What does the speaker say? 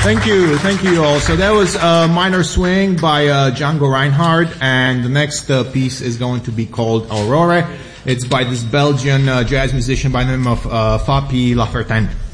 Thank you all. So that was Minor Swing by Django Reinhardt, and the next piece is going to be called Aurore. It's by this Belgian jazz musician by the name of Fapi Lafertin.